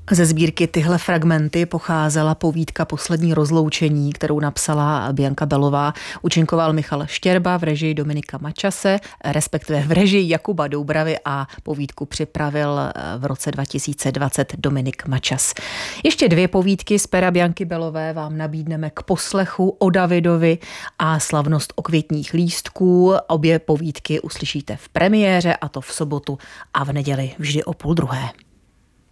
Ze sbírky Tyhle fragmenty pocházela povídka Poslední rozloučení, kterou napsala Bianca Belová. Účinkoval Michal Štěrba v režii Dominika Mačase, respektive v režii Jakuba Doubravy, a povídku připravil v roce 2020 Dominik Mačas. Ještě 2 povídky z pera Bianky Belové vám nabídneme k poslechu: O Davidovi a Slavnost okvětních lístků. Obě povídky uslyšíte v premiéře, a to v sobotu a v neděli vždy o 12:30.